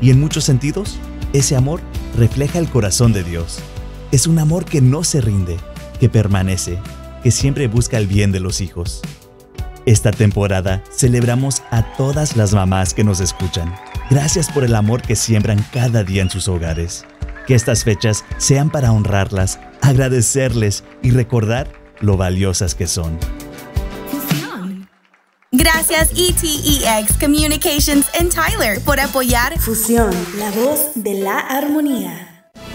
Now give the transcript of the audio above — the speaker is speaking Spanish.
Y en muchos sentidos, ese amor refleja el corazón de Dios. Es un amor que no se rinde, que permanece, que siempre busca el bien de los hijos. Esta temporada celebramos a todas las mamás que nos escuchan. Gracias por el amor que siembran cada día en sus hogares. Que estas fechas sean para honrarlas, agradecerles y recordar lo valiosas que son. Gracias ETEX Communications en Tyler por apoyar Fusión, la voz de la armonía.